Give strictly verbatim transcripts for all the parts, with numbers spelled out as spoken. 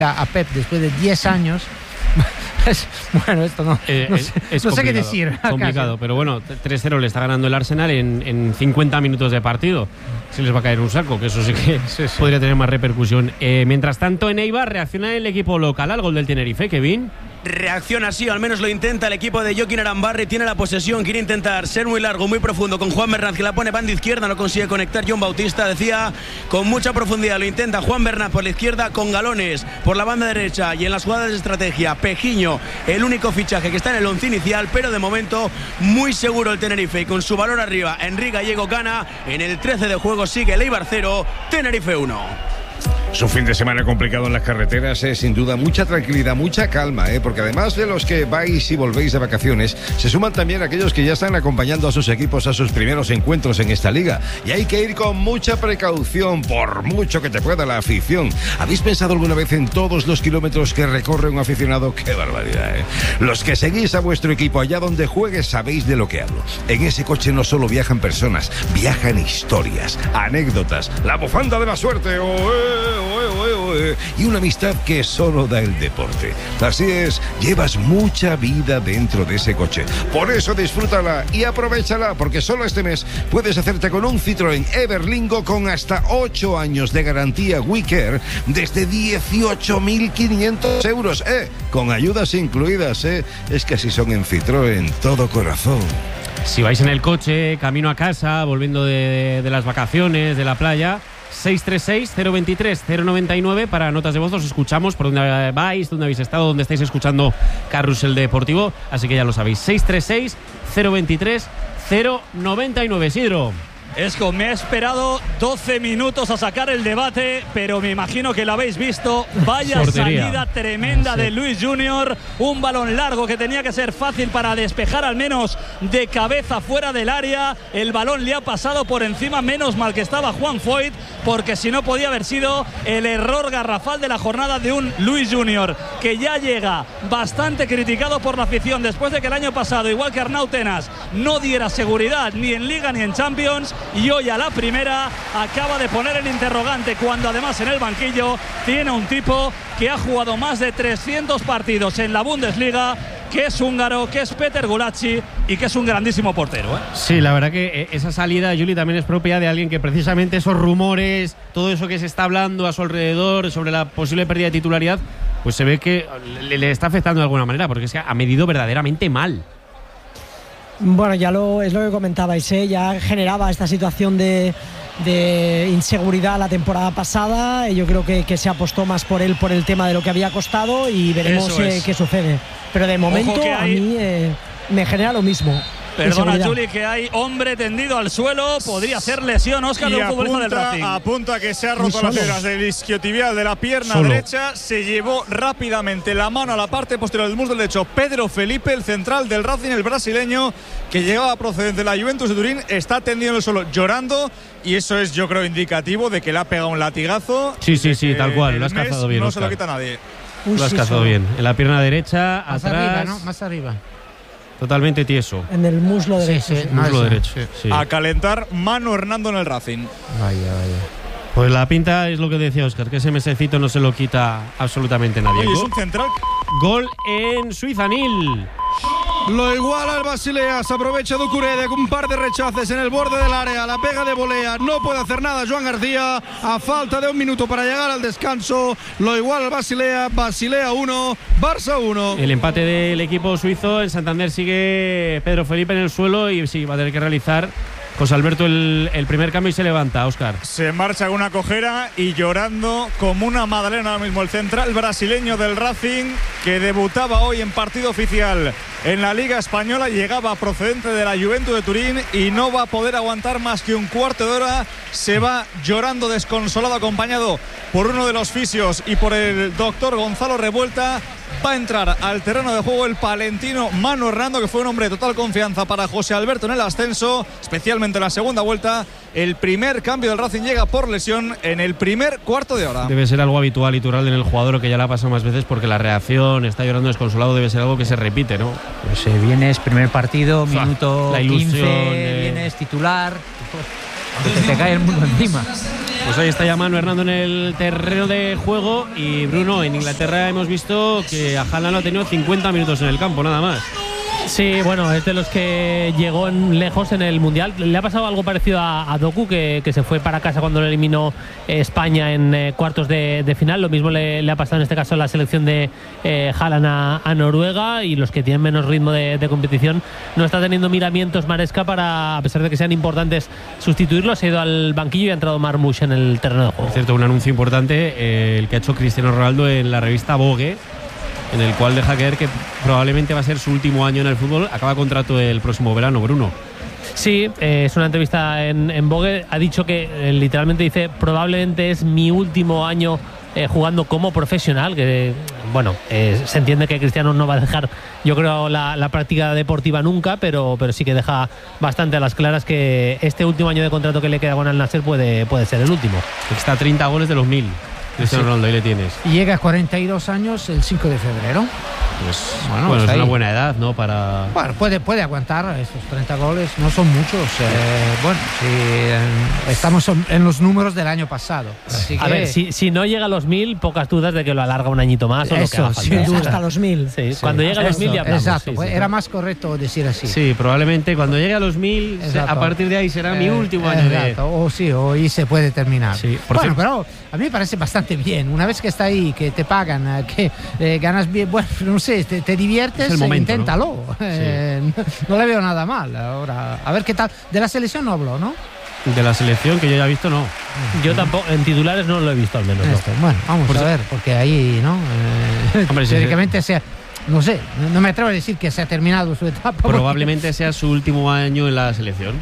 a Pep después de diez años. Es, bueno, esto no, eh, no, es, sé, es no sé qué decir. Complicado, pero bueno, tres cero le está ganando el Arsenal en, en cincuenta minutos de partido. Si les va a caer un saco, que eso sí que sí, sí. podría tener más repercusión. Eh, mientras tanto, en Eibar reacciona el equipo local al gol del Tenerife, Kevin. Reacciona así, al menos lo intenta el equipo de Joaquín Arambarri, tiene la posesión, quiere intentar ser muy largo, muy profundo con Juan Bernat, que la pone banda izquierda, no consigue conectar John Bautista, decía, con mucha profundidad lo intenta Juan Bernat por la izquierda, con Galones por la banda derecha, y en las jugadas de estrategia, Pejiño, el único fichaje que está en el once inicial, pero de momento muy seguro el Tenerife, y con su valor arriba, Enrique Gallego gana, en el trece de juego sigue el Eibar cero, Tenerife uno. Es un fin de semana complicado en las carreteras, eh, sin duda, mucha tranquilidad, mucha calma, eh, porque además de los que vais y volvéis de vacaciones, se suman también aquellos que ya están acompañando a sus equipos a sus primeros encuentros en esta liga. Y hay que ir con mucha precaución, por mucho que te pueda la afición. ¿Habéis pensado alguna vez en todos los kilómetros que recorre un aficionado? ¡Qué barbaridad! eh! Los que seguís a vuestro equipo allá donde juegue sabéis de lo que hablo. En ese coche no solo viajan personas, viajan historias, anécdotas, la bufanda de la suerte, o... Eh, Oe, oe, oe, y una amistad que solo da el deporte. Así es, llevas mucha vida dentro de ese coche. Por eso disfrútala y aprovéchala, porque solo este mes puedes hacerte con un Citroën Everlingo con hasta ocho años de garantía WeCare desde dieciocho mil quinientos euros, eh, con ayudas incluidas, eh. Es que así son en Citroën, todo corazón. Si vais en el coche, camino a casa, volviendo de, de, de las vacaciones, de la playa, seis tres seis, cero dos tres, cero nueve nueve para notas de voz. Os escuchamos por dónde vais, dónde habéis estado, dónde estáis escuchando Carrusel Deportivo. Así que ya lo sabéis. seis tres seis, cero dos tres, cero nueve nueve. Isidro. Esco, me ha esperado doce minutos a sacar el debate, pero me imagino que lo habéis visto. Vaya Sortería. salida tremenda ah, sí. de Luis Junior. Un balón largo que tenía que ser fácil para despejar al menos de cabeza fuera del área. El balón le ha pasado por encima, menos mal que estaba Juan Foyt, porque si no podía haber sido el error garrafal de la jornada de un Luis Junior, que ya llega bastante criticado por la afición después de que el año pasado, igual que Arnau Tenas, no diera seguridad ni en Liga ni en Champions. Y hoy a la primera acaba de poner en interrogante, cuando además en el banquillo tiene un tipo que ha jugado más de trescientos partidos en la Bundesliga, que es húngaro, que es Peter Gulacsi y que es un grandísimo portero, ¿eh? Sí, la verdad que esa salida, Juli, también es propia de alguien que precisamente esos rumores, todo eso que se está hablando a su alrededor sobre la posible pérdida de titularidad, pues se ve que le, le está afectando de alguna manera, porque es que ha medido verdaderamente mal. Bueno, ya lo es lo que comentabais, ¿eh? Ya generaba esta situación de, de inseguridad la temporada pasada. Yo creo que, que se apostó más por él por el tema de lo que había costado y veremos eh, qué sucede. Pero de momento hay... a mí eh, me genera lo mismo. Perdona, Juli, que hay hombre tendido al suelo. Podría ser lesión, Óscar, de un futbolista del Racing. Apunta que se ha roto las fibras del isquiotibial de la pierna Solo. derecha. Se llevó rápidamente la mano a la parte posterior del muslo derecho. Pedro Felipe, el central del Racing, el brasileño, que llegaba procedente de la Juventus de Turín, está tendido en el suelo llorando. Y eso es, yo creo, indicativo de que le ha pegado un latigazo. Sí, sí, sí, tal cual. Lo has cazado bien, No Óscar. se lo quita nadie. Uy, lo has sí, cazado solo. bien. En la pierna derecha, más atrás. arriba, ¿no? Más arriba. Totalmente tieso. En el muslo derecho. Sí, sí, sí. no, Muslo eso. derecho. Sí. Sí. A calentar Manu Hernando en el Racing. Vaya, vaya. Pues la pinta es lo que decía Óscar, que ese mesecito no se lo quita absolutamente nadie. Oye, es Gol, un central. gol en Suiza, Nil. Lo iguala el Basilea, se aprovecha Ducuré con un par de rechaces en el borde del área, la pega de volea, no puede hacer nada Joan García, a falta de un minuto para llegar al descanso, lo iguala el Basilea, Basilea uno, Barça uno. El empate del equipo suizo, en Santander sigue Pedro Felipe en el suelo y sí, va a tener que realizar José Alberto el, el primer cambio y se levanta, Óscar. Se marcha con una cojera y llorando como una magdalena ahora mismo el central brasileño del Racing, que debutaba hoy en partido oficial en la Liga Española, llegaba procedente de la Juventus de Turín y no va a poder aguantar más que un cuarto de hora. Se va llorando desconsolado, acompañado por uno de los fisios y por el doctor Gonzalo Revuelta. Va a entrar al terreno de juego el palentino Manu Hernando, que fue un hombre de total confianza para José Alberto en el ascenso, especialmente en la segunda vuelta. El primer cambio del Racing llega por lesión en el primer cuarto de hora. Debe ser algo habitual y natural en el jugador, que ya le ha pasado más veces, porque la reacción, está llorando desconsolado, debe ser algo que se repite, ¿no? Pues eh, vienes primer partido, minuto la ilusión, quince, eh... vienes titular, pues, te, te cae el mundo encima. Pues ahí está ya Manu Hernando en el terreno de juego. Y Bruno, en Inglaterra hemos visto que a Haaland ha tenido cincuenta minutos en el campo, nada más. Sí, bueno, es de los que llegó en, lejos en el Mundial. Le ha pasado algo parecido a, a Doku, que, que se fue para casa cuando lo eliminó eh, España en eh, cuartos de, de final. Lo mismo le, le ha pasado en este caso a la selección de eh, Haaland a, a Noruega, y los que tienen menos ritmo de, de competición no está teniendo miramientos Maresca para, a pesar de que sean importantes, sustituirlo. Se ha ido al banquillo y ha entrado Marmoush en el terreno de juego. Por cierto, un anuncio importante, eh, el que ha hecho Cristiano Ronaldo en la revista Vogue, en el cual deja caer que probablemente va a ser su último año en el fútbol. Acaba contrato el próximo verano, Bruno. Sí, eh, es una entrevista en, en Vogue. Ha dicho que eh, literalmente dice: probablemente es mi último año eh, jugando como profesional. Que bueno, eh, se entiende que Cristiano no va a dejar, yo creo, la, la práctica deportiva nunca, pero, pero sí que deja bastante a las claras que este último año de contrato que le queda con Al Nassr puede, puede ser el último. Está a treinta goles de los mil. Cristiano sí. Ronaldo, ahí le tienes. Y llega a cuarenta y dos años el cinco de febrero. Pues bueno, bueno es ahí. Una buena edad, ¿no? Para... Bueno, puede, puede aguantar estos treinta goles, no son muchos. Eh, bueno, sí, eh, estamos en los números del año pasado. Así a que... ver, si, si no llega a los mil, pocas dudas de que lo alarga un añito más o Eso, lo que haga falta. sin duda. Hasta los mil. Sí, sí. Cuando llegue a los mil ya hablamos. Exacto, sí, pues sí, era sí. más correcto decir así. Sí, probablemente cuando llegue a los mil, a partir de ahí será eh, mi último año exacto, de... O sí, o ahí se puede terminar. Sí, bueno, cierto. Pero a mí me parece bastante bien. Una vez que está ahí, que te pagan, que eh, ganas bien, bueno, no sé, te, te diviertes, momento, inténtalo. ¿no? Eh, Sí. no, no le veo nada mal. Ahora, a ver qué tal. De la selección no hablo, ¿no? De la selección que yo ya he visto, no. Yo tampoco, en titulares no lo he visto al menos. No. Esto, bueno, vamos Por a eso... ver, porque ahí, ¿no? Eh, Hombre, teóricamente sí, sea, no sé, no me atrevo a decir que se ha terminado su etapa. Probablemente porque... sea su último año en la selección.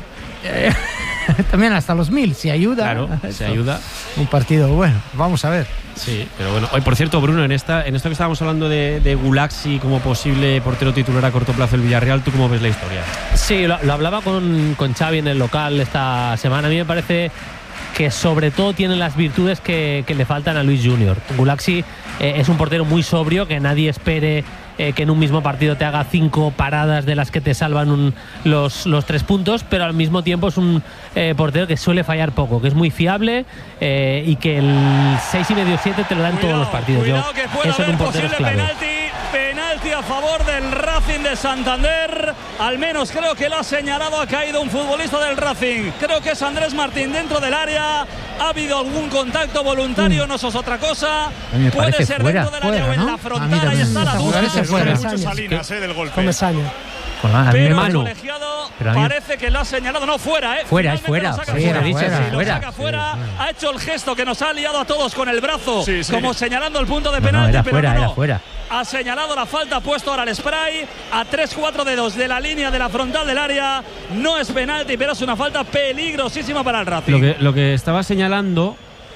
También hasta los mil, si ayuda. Claro, se ayuda. Un partido bueno, vamos a ver. Sí, pero bueno. Hoy, por cierto, Bruno, en esta en esto que estábamos hablando de, de Gulaxi como posible portero titular a corto plazo del Villarreal, ¿tú cómo ves la historia? Sí, lo, lo hablaba con, con Xavi en el local esta semana. A mí me parece que sobre todo tiene las virtudes que, que le faltan a Luis Junior. Gulaxi eh, es un portero muy sobrio, que nadie espere eh, que en un mismo partido te haga cinco paradas de las que te salvan un, los, los tres puntos, pero al mismo tiempo es un eh, portero que suele fallar poco, que es muy fiable eh, y que el seis y medio siete te lo dan todos los partidos. Cuidado Yo, que puede eso haber en un portero posible es clave. penalti. Penalti a favor del Racing de Santander. Al menos creo que lo ha señalado. Ha caído un futbolista del Racing. Creo que es Andrés Martín dentro del área. Ha habido algún contacto voluntario, mm. no eso es otra cosa. Puede ser fuera, dentro del área fuera, o en ¿no? la frontal. Ahí está la duda. Muchos Salinas, eh, del golpe. Comesaña. Pero mano. el colegiado Pero a mí... parece que lo ha señalado. No, fuera, ¿eh? Fuera, es Finalmente fuera. lo saca Sí, fuera. dicho, Sí, sí, lo fuera. saca fuera. Sí, ha hecho el gesto que nos ha liado a todos con el brazo, sí, sí. como señalando el punto de No, penalti. no, era pero fuera, no, no. era fuera. Ha señalado la falta, ha puesto ahora el spray a tres cuatro dedos de la línea de la frontal del área. No es penalti, pero es una falta peligrosísima para el Racing. Lo que, lo que estaba señalando,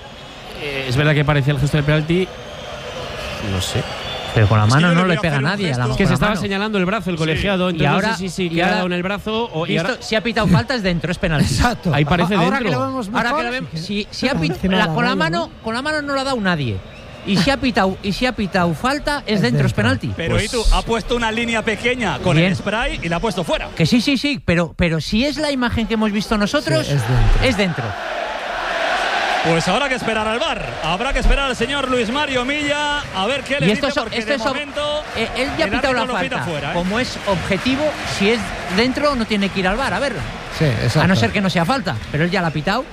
eh, es verdad que parecía el gesto del penalti. No sé. Pero con la Es mano que yo no le le voy a pega a hacer un nadie. gesto. A la, Es que con se la estaba mano. señalando el brazo, el colegiado. Y Entonces ahora- no sé si, si y que le ha ahora- dado en el brazo o. Y Esto, ahora, si ha pitado falta es dentro, es penalti. Exacto. Ahí parece Ahora dentro. que lo vemos mejor, Ahora que lo vemos, si, si ha Parece pitado, nada, la- con la vaya, mano, ¿no? con la mano no lo ha dado nadie. Y si ha pitado, y si ha pitado falta es, Es dentro, es dentro. penalti. Pero Pues- Itu ha puesto una línea pequeña con Bien. el spray y la ha puesto fuera. Que sí, sí, sí, pero, pero si es la imagen que hemos visto nosotros, Sí, es dentro. es dentro. Pues habrá que esperar al V A R. Habrá que esperar al señor Luis Mario Milla a ver qué le Y esto dice, es, porque esto de es- momento eh, él ya ha el pitado la árbitro lo pita falta. fuera, ¿eh? Como es objetivo, si es dentro no tiene que ir al V A R a verlo. Sí, exacto. A no ser que no sea falta, pero él ya la ha pitado.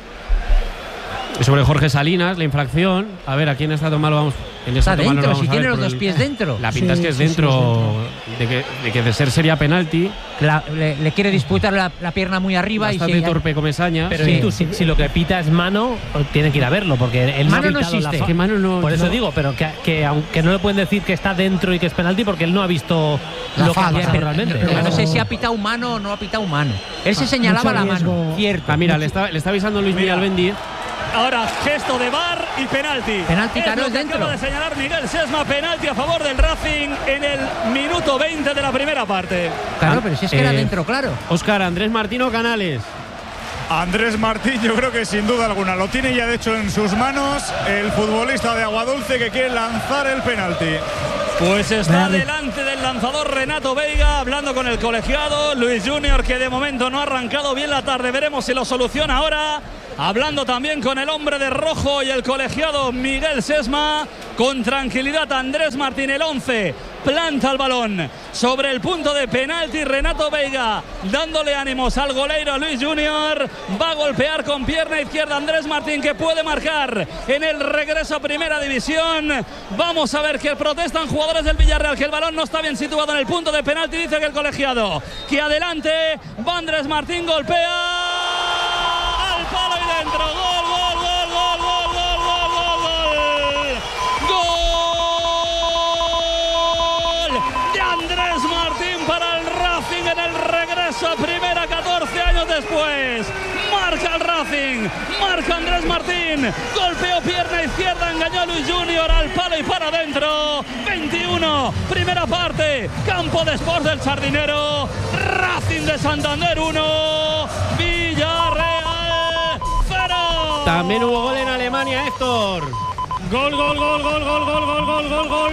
Sobre Jorge Salinas, la infracción. A ver, ¿a quién está tomando? Vamos. En Está esta toma no lo dentro, vamos si a tiene ver los por dos el- pies dentro. La pinta Sí, es que es sí, sí, dentro de, que, de que de ser sería penalti. La- le, le quiere disputar la, la pierna muy arriba y Bastante si- torpe Comesaña. Pero Sí. ¿y tú, si, si lo que pita es mano, tiene que ir a verlo, porque él no ha Mano no pitado la existe. fa- Que mano no- Por eso no. digo, pero que, que aunque no le pueden decir que está dentro y que es penalti, porque él no ha visto La lo que ha falta, pasado pero- realmente. Pero Pero- no sé si ha pitado mano o no ha pitado mano. Él se señalaba mucho la mano, riesgo. cierto. Ah, mira, le está, le está avisando Luis Mira. Miguel Bendy. ahora gesto de V A R y penalti. Penalti, es claro, lo es que dentro. acaba de señalar Miguel Sesma, penalti a favor del Racing en el minuto veinte de la primera parte. Claro, pero si es que era Eh, dentro, claro. Óscar, Andrés Martino Canales. Andrés Martín, yo creo que sin duda alguna lo tiene ya de hecho en sus manos el futbolista de Aguadulce que quiere lanzar el penalti. Pues está Vale. delante del lanzador Renato Veiga, hablando con el colegiado Luis Junior, que de momento no ha arrancado bien la tarde. Veremos si lo soluciona ahora. hablando también con el hombre de rojo y el colegiado Miguel Sesma. Con tranquilidad Andrés Martín, el once, planta el balón sobre el punto de penalti. Renato Veiga dándole ánimos al goleiro Luis Junior. Va a golpear con pierna izquierda Andrés Martín, que puede marcar en el regreso a primera división. Vamos a ver que protestan jugadores del Villarreal, que el balón no está bien situado en el punto de penalti. Dice que el colegiado que adelante va Andrés Martín, golpea al palo y dentro. Gol, gol, gol, gol, gol, gol, gol, gol, gol de Andrés Martín para el Racing en el regreso a primera, catorce años después. Marca el Racing, marca Andrés Martín, golpeó pierna izquierda, engañó a Luis Junior al palo y para adentro. veintiuno, primera parte, campo de Sports del Sardinero. Racing de Santander uno, Villarreal cero. También hubo gol en Alemania, Héctor. Gol, gol, gol, gol, gol, gol, gol, gol, gol, gol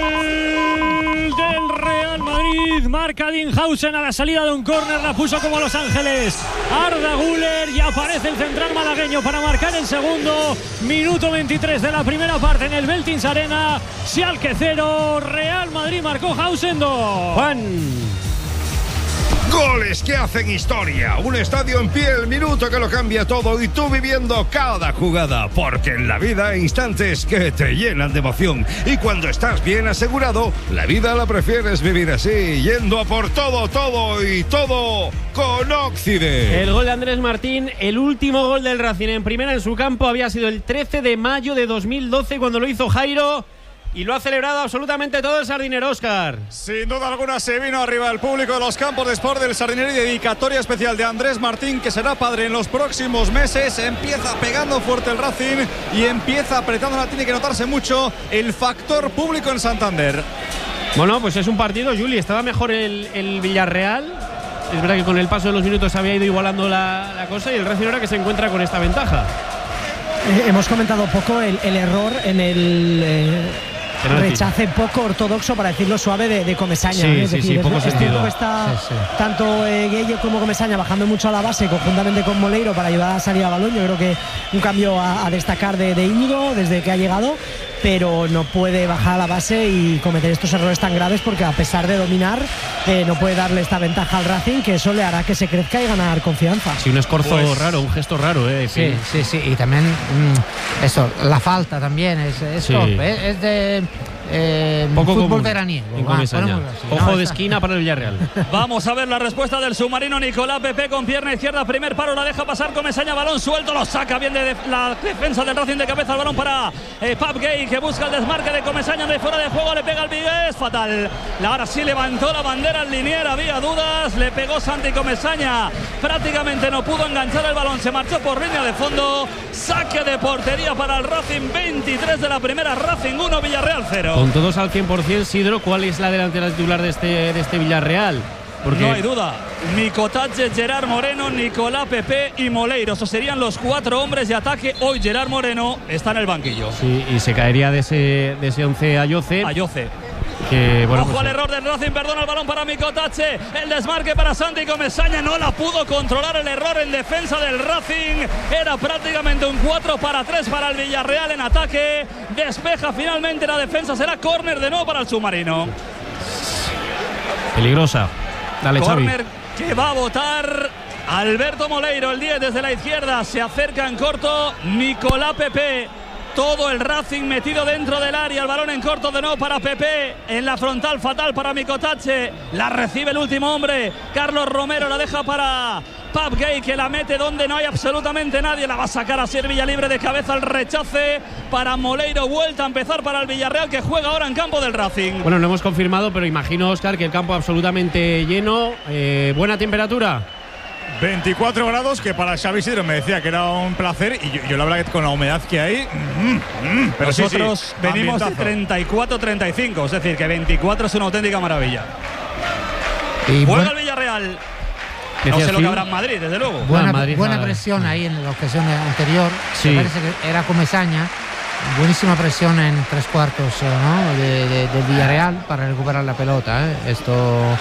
del Real Madrid. Marca Dinhausen a la salida de un córner, la puso como Los Ángeles Arda Güler y aparece el central malagueño para marcar el segundo. Minuto veintitrés de la primera parte en el Veltins Arena. Schalke cero, Real Madrid marcó, Hausen dos. Juan. Goles que hacen historia, un estadio en pie, el minuto que lo cambia todo y tú viviendo cada jugada, porque en la vida hay instantes que te llenan de emoción y cuando estás bien asegurado, la vida la prefieres vivir así, yendo a por todo, todo y todo con Occident. El gol de Andrés Martín, el último gol del Racing en primera en su campo, había sido el trece de mayo de dos mil doce cuando lo hizo Jairo. Y lo ha celebrado absolutamente todo el Sardinero, Óscar. Sin duda alguna se vino arriba el público de los campos de Sport del Sardinero y dedicatoria especial de Andrés Martín, que será padre en los próximos meses. Empieza pegando fuerte el Racing y empieza apretándola. Tiene que notarse mucho el factor público en Santander. Bueno, pues es un partido, Juli. Estaba mejor el, el Villarreal. Es verdad que con el paso de los minutos había ido igualando la, la cosa y el Racing ahora que se encuentra con esta ventaja. Eh, hemos comentado poco el, el error en el... Eh... rechace poco ortodoxo, para decirlo suave, de, de Comesaña. Sí, ¿eh? Es sí, decir, sí, poco es, sentido. que está sí, sí. tanto eh, Gueye como Comesaña bajando mucho a la base, conjuntamente con Moleiro, para ayudar a salir a balón. Yo creo que un cambio a, a destacar de, de Íñigo desde que ha llegado, pero no puede bajar a la base y cometer estos errores tan graves, porque a pesar de dominar, eh, no puede darle esta ventaja al Racing, que eso le hará que se crezca y ganar confianza. Sí, un escorzo pues, raro, un gesto raro. Eh, sí, sí, sí, y también mmm, eso, la falta también es, es, sí. top, ¿eh? Es de... Eh, Poco fútbol común. veraniego. Va, así, Ojo no, de está... esquina para el Villarreal. Vamos a ver la respuesta del submarino Nicolás Pepe con pierna izquierda. Primer paro, la deja pasar Comesaña, balón suelto, lo saca bien de, de la defensa del Racing de cabeza. El balón para eh, Pap Gay, que busca el desmarque de Comesaña de fuera de juego, le pega al Vigués, fatal. Ahora sí levantó la bandera al linier, había dudas, le pegó Santi Comesaña, prácticamente no pudo enganchar el balón, se marchó por línea de fondo. Saque de portería para el Racing, veintitrés de la primera, Racing uno, Villarreal cero. Con todos al cien por cien, Sidro, ¿cuál es la delantera titular de este, de este Villarreal? Porque... No hay duda, Nicotache, Gerard Moreno, Nicolás Pepe y Moleiro. Esos serían los cuatro hombres de ataque. Hoy Gerard Moreno está en el banquillo. Sí, y se caería de ese, de ese once Ayoce. Ayoce. Que, bueno, Ojo pues, al error del Racing, perdona el balón para Nicotache, el desmarque para Santi Comesaña, no la pudo controlar, el error en defensa del Racing, era prácticamente un cuatro para tres para el Villarreal en ataque, despeja finalmente la defensa, será córner de nuevo para el submarino. Peligrosa. Dale, Xavi. Córner que va a votar Alberto Moleiro, el diez desde la izquierda, se acerca en corto Nicolás Pepe. Todo el Racing metido dentro del área, el balón en corto de nuevo para Pepe, en la frontal fatal para Nicotache, la recibe el último hombre, Carlos Romero, la deja para Pap Gay, que la mete donde no hay absolutamente nadie, la va a sacar a Villa libre de cabeza, el rechace para Moleiro, vuelta a empezar para el Villarreal, que juega ahora en campo del Racing. Bueno, no hemos confirmado, pero imagino, Óscar, que el campo absolutamente lleno, eh, buena temperatura. veinticuatro grados, que para Xavi Sidro me decía que era un placer, y yo, yo la verdad que con la humedad que hay, mm, mm, pero nosotros sí, sí, venimos de ambientazo. treinta y cuatro treinta y cinco, es decir, que veinticuatro es una auténtica maravilla. Y Juega buen, el Villarreal. Decía No sé lo Phil. que habrá en Madrid, desde luego. buena, Madrid, buena ah, presión ahí en la ocasión anterior. Sí. Me parece que era Comesaña. Buenísima presión en tres cuartos, ¿no? de, de, del Villarreal para recuperar la pelota, ¿eh? Esto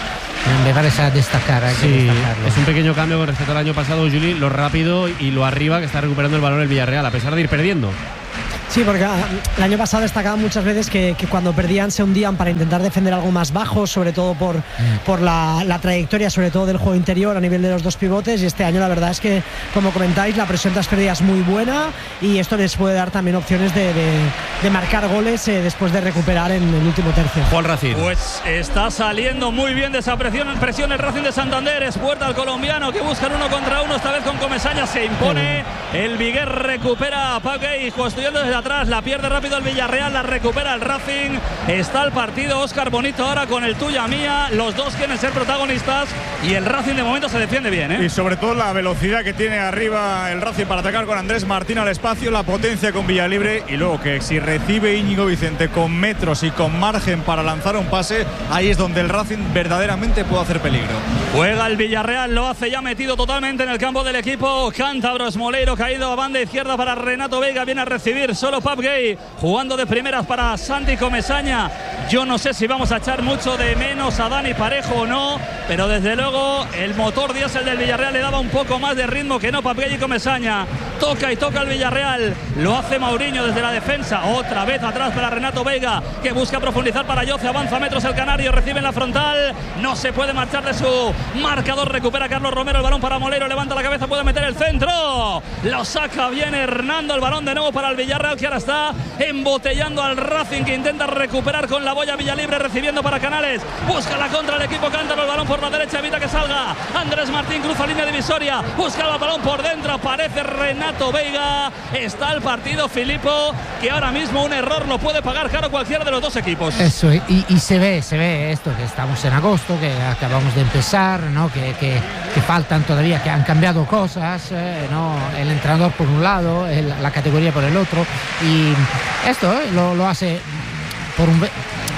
me parece a destacar. Hay sí, que destacarlo. Es un pequeño cambio con respecto al año pasado, Juli, lo rápido y lo arriba que está recuperando el balón el Villarreal, a pesar de ir perdiendo. Sí, porque el año pasado destacaban muchas veces que, que cuando perdían se hundían para intentar defender algo más bajo, sobre todo por, mm. por la, la trayectoria, sobre todo del juego interior a nivel de los dos pivotes. Y este año la verdad es que, como comentáis, la presión tras pérdida es muy buena y esto les puede dar también opciones de, de, de marcar goles eh, después de recuperar en el último tercio. Juan Racing. Pues está saliendo muy bien de esa presión, presión el Racing de Santander. Es puerta al colombiano que buscan uno contra uno, esta vez con Comesaña. Se impone. Mm. El Viguer recupera a Paque y construyendo desde atrás, la pierde rápido el Villarreal, la recupera el Racing. Está el partido, Óscar Bonito ahora con el tuya mía, los dos quieren ser protagonistas y el Racing de momento se defiende bien, ¿eh? Y sobre todo la velocidad que tiene arriba el Racing para atacar con Andrés Martín al espacio, la potencia con Villalibre y luego que si recibe Íñigo Vicente con metros y con margen para lanzar un pase, ahí es donde el Racing verdaderamente puede hacer peligro. Juega el Villarreal, lo hace ya metido totalmente en el campo del equipo cántabros. Moleiro caído a banda izquierda para Renato Veiga, viene a recibir solo Pap Gay, jugando de primeras para Santi Comesaña. Yo no sé si vamos a echar mucho de menos a Dani Parejo o no, pero desde luego el motor diésel del Villarreal le daba un poco más de ritmo que no Pap Gay y Comesaña. Toca y toca el Villarreal, lo hace Mauriño desde la defensa, otra vez atrás para Renato Veiga, que busca profundizar para Yoce, avanza metros el canario, recibe en la frontal, no se puede marchar de su marcador, recupera Carlos Romero, el balón para Moleiro, levanta la cabeza, puede meter el centro, lo saca bien Hernando, el balón de nuevo para el Villarreal, que ahora está embotellando al Racing, que intenta recuperar con la boya Villalibre, recibiendo para Canales, busca la contra el equipo cántaro, el balón por la derecha, evita que salga Andrés Martín, cruza línea divisoria, busca el balón por dentro, aparece Renato Veiga, está el partido, Filippo, que ahora mismo un error lo puede pagar caro cualquiera de los dos equipos. Eso, y, y se ve, se ve esto, que estamos en agosto, que acabamos de empezar, ¿no? que, que, que faltan todavía, que han cambiado cosas, eh, ¿no? El entrenador por un lado, el, la categoría por el otro, y esto eh, lo, lo hace por un... Eh,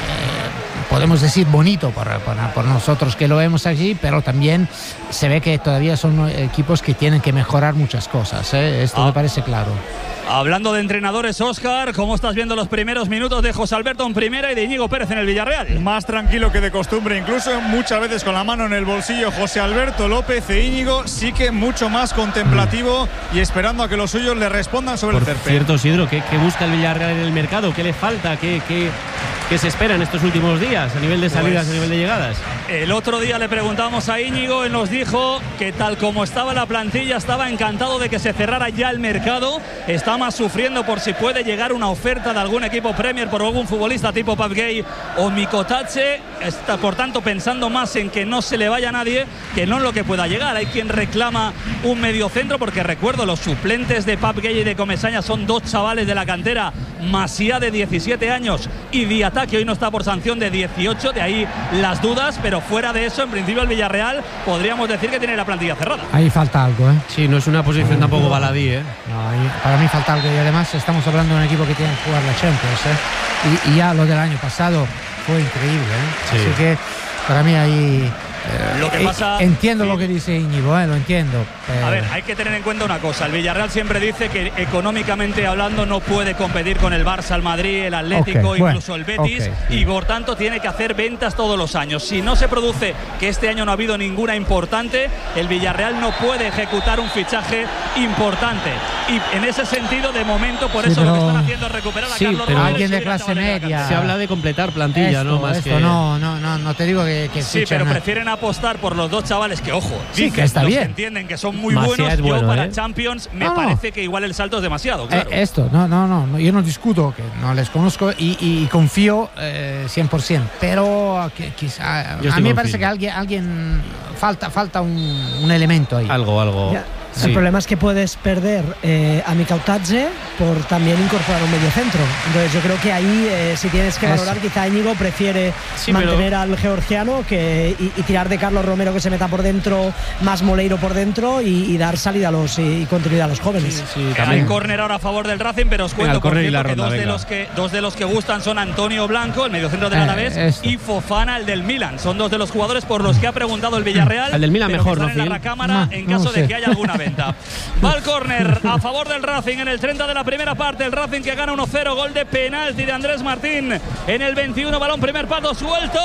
podemos decir bonito por, por, por nosotros que lo vemos allí, pero también se ve que todavía son equipos que tienen que mejorar muchas cosas, ¿eh? Esto ah. me parece claro. Hablando de entrenadores, Óscar, ¿cómo estás viendo los primeros minutos de José Alberto en primera y de Íñigo Pérez en el Villarreal? Más tranquilo que de costumbre, incluso muchas veces con la mano en el bolsillo. José Alberto López e Íñigo sí que mucho más contemplativo y esperando a que los suyos le respondan sobre Por el césped. Cierto, Sidro, ¿qué, ¿qué busca el Villarreal en el mercado? ¿Qué le falta? ¿Qué, qué, qué se espera en estos últimos días a nivel de salidas, pues, a nivel de llegadas? El otro día le preguntamos a Íñigo, él nos dijo que tal como estaba la plantilla estaba encantado de que se cerrara ya el mercado, está más sufriendo por si puede llegar una oferta de algún equipo Premier por algún futbolista tipo Pap Gay o Mikotache, está por tanto pensando más en que no se le vaya a nadie que no en lo que pueda llegar. Hay quien reclama un mediocentro, porque recuerdo, los suplentes de Pap Gay y de Comesaña son dos chavales de la cantera, Masia de diecisiete años y Diatá, que hoy no está por sanción, de dieciocho, de ahí las dudas, pero fuera de eso, en principio el Villarreal podríamos decir que tiene la plantilla cerrada. Ahí falta algo, ¿eh? Sí, no es una posición ahí tampoco baladí, ¿eh? No, ahí, para mí falta algo, y además estamos hablando de un equipo que tiene que jugar la Champions, ¿eh? Y, y ya lo del año pasado fue increíble, ¿eh? Sí. Así que para mí ahí... Eh, lo que pasa, entiendo sí. lo que dice Íñigo, eh, lo entiendo. Pero... A ver, hay que tener en cuenta una cosa. El Villarreal siempre dice que económicamente hablando no puede competir con el Barça, el Madrid, el Atlético, okay, incluso bueno, el Betis, okay. y por tanto tiene que hacer ventas todos los años. Si no se produce, que este año no ha habido ninguna importante, el Villarreal no puede ejecutar un fichaje importante. Y en ese sentido, de momento, por sí, eso pero... lo que están haciendo es recuperar a sí, Carlos pero Romero. Alguien de clase media. Se habla de completar plantilla, esto, ¿no? Más esto, que... no, no, no, no te digo que, que sí, pero prefieren apostar por los dos chavales que, ojo, sí, que está bien, entienden que son muy Masia buenos. es bueno, yo para ¿eh? Champions me no, parece no. que igual el salto es demasiado, claro. eh, esto, no, no, no, yo no discuto, que no les conozco y, y confío eh, cien por ciento, pero que, quizá, a mí me parece que alguien, alguien falta, falta un, un elemento ahí. Algo, algo. Ya. Sí. El problema es que puedes perder eh, a Mikautadze por también incorporar un mediocentro. Entonces yo creo que ahí, eh, si tienes que valorar, es. quizá Íñigo prefiere sí, mantener pero... al georgiano que, y, y tirar de Carlos Romero, que se meta por dentro, más Moleiro por dentro, y, y dar salida a los y, y continuidad a los jóvenes. Sí, sí, hay córner ahora a favor del Racing, pero os cuento por cierto, que, dos de los que dos de los que gustan son Antonio Blanco, el mediocentro del eh, Alavés, esto. y Fofana, el del Milan. Son dos de los jugadores por los que ha preguntado el Villarreal. El del Milan mejor, ¿no? ¿no? En la recámara, no, en caso no sé. de que haya alguna vez. cuarenta. Va el córner a favor del Racing en el treinta de la primera parte. El Racing que gana uno cero. Gol de penalti de Andrés Martín en el veintiuno. Balón primer palo suelto.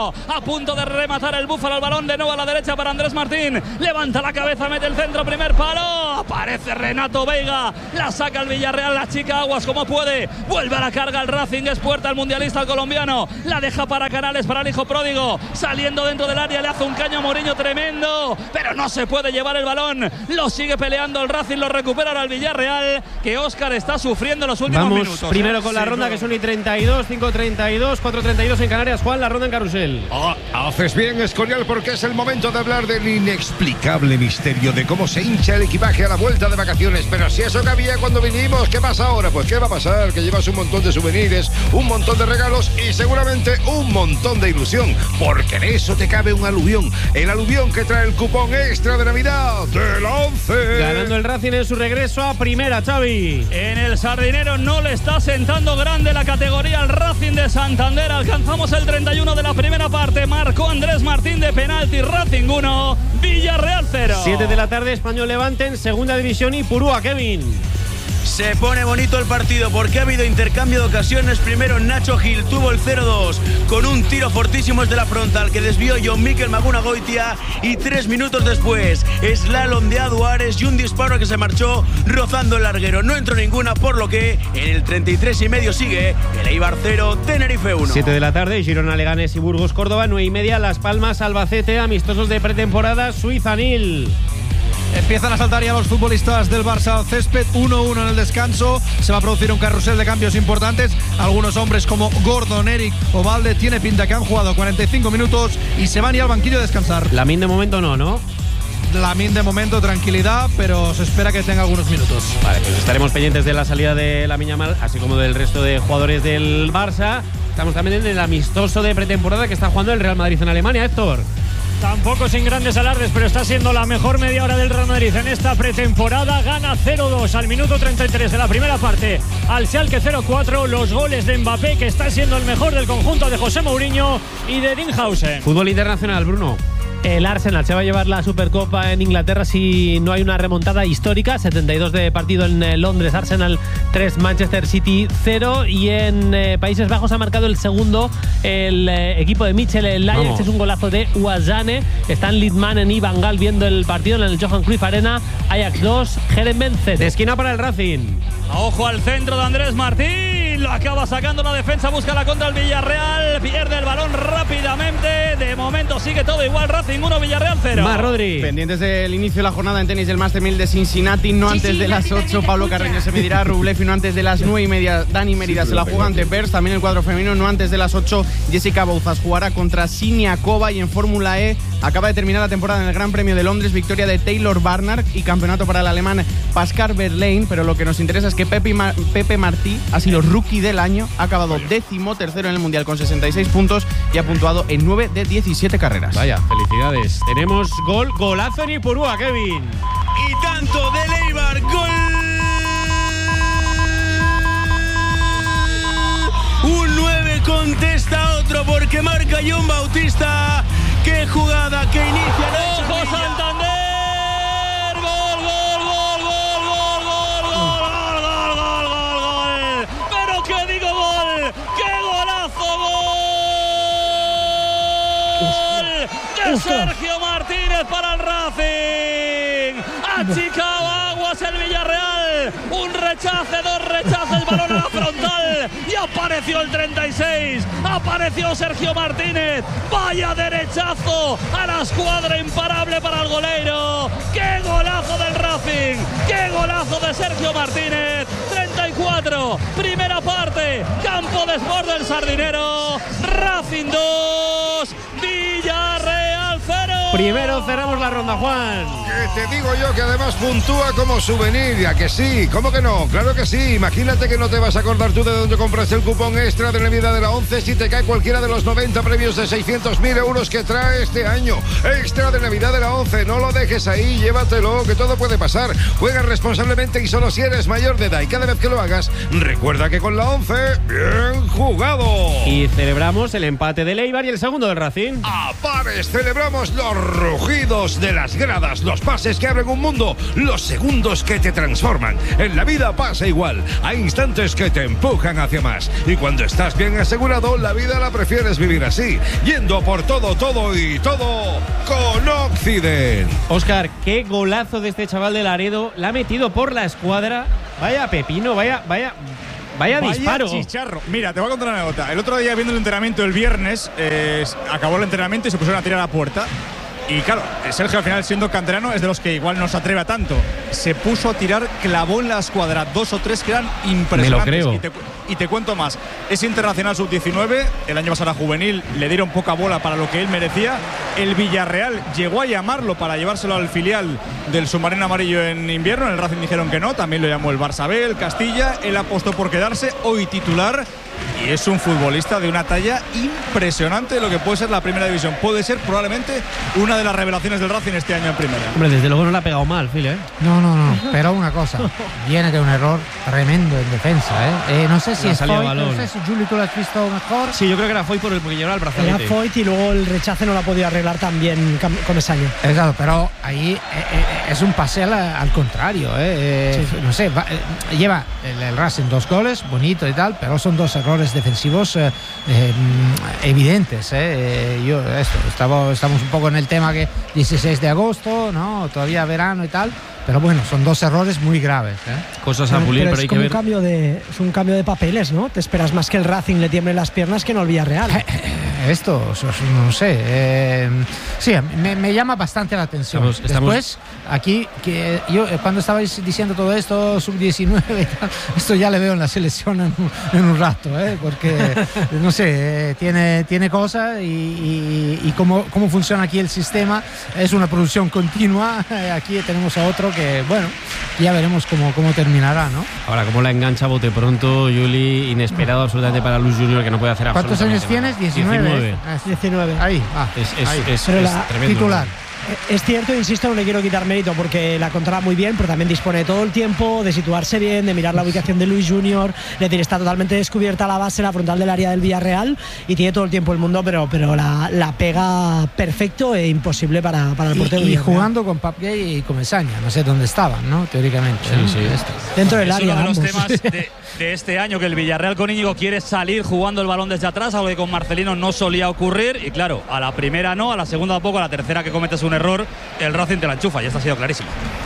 A punto de rematar el Búfalo. El balón de nuevo a la derecha para Andrés Martín. Levanta la cabeza, mete el centro, primer palo. Aparece Renato Veiga. La saca el Villarreal. La chica Aguas como puede. Vuelve a la carga el Racing. Es puerta al mundialista colombiano. La deja para Canales, para el hijo pródigo. Saliendo dentro del área. Le hace un caño a Mourinho tremendo. Pero no se puede llevar el balón. Lo sigue peleando el Racing. Lo recupera ahora el Villarreal. Que Óscar está sufriendo en los últimos Vamos minutos. primero ¿eh? con la Sí, ronda, claro. que son y treinta y dos, cinco treinta y dos, cuatro treinta y dos en Canarias. Juan, la ronda en carrusel. Ah, haces bien, Escorial, porque es el momento de hablar del inexplicable misterio de cómo se hincha el equipaje a la vuelta de vacaciones. Pero si eso que había cuando vinimos, ¿qué pasa ahora? Pues ¿qué va a pasar? Que llevas un montón de souvenirs, un montón de regalos y seguramente un montón de ilusión, porque en eso te cabe un aluvión. El aluvión que trae el cupón extra de Navidad de la once. Ganando el Racing en su regreso a primera, Xavi. En el Sardinero no le está sentando grande la categoría al Racing de Santander. Alcanzamos el treinta y uno de la primera parte. Marcó Andrés Martín de penalti. Racing uno, Villarreal cero. siete de la tarde, Español Levante en segunda división y Purúa, Kevin. Se pone bonito el partido porque ha habido intercambio de ocasiones. Primero Nacho Gil tuvo el cero dos con un tiro fortísimo desde la frontal que desvió John Mikel Maguna Goitia, y tres minutos después slalom de Aduares y un disparo que se marchó rozando el larguero. No entró ninguna, por lo que en el treinta y tres y medio sigue el Eibar cero, Tenerife uno. siete de la tarde, Girona, Leganés y Burgos, Córdoba. nueve y media, Las Palmas, Albacete, amistosos de pretemporada, Suiza-Nil. Empiezan a saltar ya los futbolistas del Barça al césped. uno uno en el descanso. Se va a producir un carrusel de cambios importantes. Algunos hombres como Gordon, Eric o Valde tiene pinta que han jugado cuarenta y cinco minutos y se van a ir al banquillo a descansar. Lamin de momento no, ¿no? Lamin de momento tranquilidad, pero se espera que tenga algunos minutos. Vale, pues estaremos pendientes de la salida de Lamine Yamal, así como del resto de jugadores del Barça. Estamos también en el amistoso de pretemporada que está jugando el Real Madrid en Alemania, Héctor. Tampoco sin grandes alardes, pero está siendo la mejor media hora del Real Madrid en esta pretemporada. Gana cero dos al minuto treinta y tres de la primera parte al Schalke cero cuatro. Los goles de Mbappé, que está siendo el mejor del conjunto de José Mourinho y de Dinhausen. Fútbol internacional, Bruno. El Arsenal se va a llevar la Supercopa en Inglaterra si no hay una remontada histórica. setenta y dos de partido en Londres, Arsenal tres, Manchester City cero. Y en eh, Países Bajos ha marcado el segundo el eh, equipo de Michel el Ajax. Es un golazo de Ouazzane. Están Lidmanen y Van Gaal viendo el partido en el Johan Cruyff Arena. Ajax dos, Herenveen cero. De esquina para el Racing. Ojo al centro de Andrés Martín. Lo acaba sacando la defensa. Busca la contra el Villarreal. Pierde el balón rápidamente. De momento sigue todo igual. Racing uno, Villarreal cero. Más, Rodri. Pendientes del inicio de la jornada en tenis del Master mil de Cincinnati. No antes de las ocho. Pablo Carreño se medirá a Rublev. Y no antes de las nueve y media. Dani Mérida se la juega ante Pers. También el cuadro femenino. No antes de las ocho. Jessica Bouzas jugará contra Siniakova. Y en Fórmula E acaba de terminar la temporada en el Gran Premio de Londres. Victoria de Taylor Barnard y campeonato para el alemán Pascal Wehrlein. Pero lo que nos interesa es que Pepe, Ma- Pepe Martí ha sido rookie del año. Ha acabado décimo tercero en el Mundial con sesenta y seis puntos y ha puntuado en nueve de diecisiete carreras. Vaya, felicidades. Tenemos gol, golazo en Ipurúa, Kevin. Y tanto de Eibar, gol. Un nueve contesta otro porque marca John Bautista. ¡Qué jugada que inicia! ¡Ojo Santander! ¡Gol, gol, gol, gol, gol, gol, gol, gol, gol, gol, gol, gol! ¡Pero qué digo gol! ¡Qué golazo! ¡Gol de Sergio Martínez para el Racing! ¡Achicao aguas el Villarreal! Un rechace, dos rechaces, balón a la frontal y apareció el treinta y seis, apareció Sergio Martínez, vaya derechazo a la escuadra imparable para el goleiro. ¡Qué golazo del Racing! ¡Qué golazo de Sergio Martínez! treinta y cuatro, primera parte, campo de sport del Sardinero, Racing dos, Villarreal cero. Primero cerramos la ronda, Juan. Que te digo yo que además puntúa como souvenir, ya que sí, ¿cómo que no? Claro que sí, imagínate que no te vas a acordar tú de dónde compraste el cupón extra de Navidad de la once si te cae cualquiera de los noventa premios de seiscientos mil euros que trae este año. Extra de Navidad de la once, no lo dejes ahí, llévatelo, que todo puede pasar. Juega responsablemente y solo si eres mayor de edad, y cada vez que lo hagas, recuerda que con la once, bien jugado. Y celebramos el empate del Eibar y el segundo del Racing. A pares, celebramos los rugidos de las gradas, los pasos pases que abren un mundo, los segundos que te transforman. En la vida pasa igual, hay instantes que te empujan hacia más. Y cuando estás bien asegurado, la vida la prefieres vivir así, yendo por todo, todo y todo con Occident. Óscar, qué golazo de este chaval de Laredo, la ha metido por la escuadra. Vaya pepino, vaya, vaya, vaya, Vaya disparo. chicharro. Mira, te voy a contar una anécdota. El otro día viendo el entrenamiento el viernes, eh, acabó el entrenamiento y se pusieron a tirar a la puerta. Y claro, Sergio al final siendo canterano es de los que igual no se atreve a tanto. Se puso a tirar, clavó en la escuadra dos o tres que eran impresionantes. Me lo creo. Y te, y te cuento más. Es internacional sub diecinueve, el año pasado era juvenil, le dieron poca bola para lo que él merecía. El Villarreal llegó a llamarlo para llevárselo al filial del submarino amarillo en invierno. En el Racing dijeron que no, también lo llamó el Barça B, el Castilla. Él apostó por quedarse, hoy titular. Y es un futbolista de una talla impresionante de lo que puede ser la primera división. Puede ser probablemente una de las revelaciones del Racing este año en primera. Hombre, desde luego no le ha pegado mal, Phil, ¿eh? No, no, no. Pero una cosa, viene de un error tremendo en defensa, ¿eh? eh no sé si Le ha es salido Foyt, balón. no sé si Juli tú lo has visto mejor. Sí, yo creo que era Foyt por el, porque llevaba el Era brazalete. Foyt y luego el rechace no lo ha podido arreglar también Comesaña. Exacto, pero ahí eh, eh, es un pase al, al contrario, ¿eh? Eh, Sí, sí. No sé, va, eh, lleva el, el Racing dos goles, bonito y tal, pero son dos errores defensivos eh, eh, evidentes, ¿eh? Eh, yo, esto, estamos, estamos un poco en el tema que dieciséis de agosto, ¿no? Todavía verano y tal, pero bueno, son dos errores muy graves, ¿eh? Cosas a pulir, pero, pero es hay que como un ver. cambio de, es un cambio de papeles, ¿no? Te esperas más que el Racing le tiemble las piernas que no el Villarreal. Esto, no sé, eh, sí, me, me llama bastante la atención. Estamos- estamos- Después, aquí, que yo eh, cuando estabais diciendo todo esto, sub diecinueve y tal, esto ya le veo en la selección en, un- en un rato, ¿eh? Porque, no sé, eh, tiene, tiene cosas y, y, y cómo, cómo funciona aquí el sistema, es una producción continua. Eh, Aquí tenemos a otro que, bueno, ya veremos cómo, cómo terminará, ¿no? Ahora, como la engancha bote pronto, Juli, inesperado absolutamente para Luis Junior, que no puede hacer ¿Cuántos absolutamente años tienes? nada. diecinueve. diecinueve. Ah, diecinueve. Ahí, ah, Es, es, ahí. es, Pero es la tremendo. titular. Es cierto, insisto, no le quiero quitar mérito porque la controla muy bien, pero también dispone de todo el tiempo de situarse bien, de mirar la ubicación de Luis Junior. Es decir, está totalmente descubierta la base, la frontal del área del Villarreal y tiene todo el tiempo el mundo, pero, pero la, la pega perfecto e imposible para, para el Y, portero. y Villarreal. jugando con Pap Gay y Comesaña, no sé dónde estaban, ¿no? Teóricamente. Sí, ¿no? sí. Esto. Dentro del Es área. uno de los ambos. temas de, de este año, que el Villarreal con Íñigo quiere salir jugando el balón desde atrás, algo que con Marcelino no solía ocurrir. Y claro, a la primera no, a la segunda tampoco, a la tercera que cometes un error, el Racing te la enchufa. Y esto ha sido clarísimo.